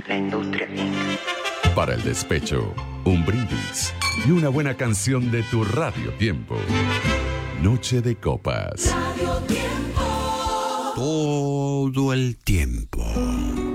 La industria Inc. Para el despecho, un brindis y una buena canción de tu Radio Tiempo. Noche de Copas. Radio Tiempo. Todo el tiempo.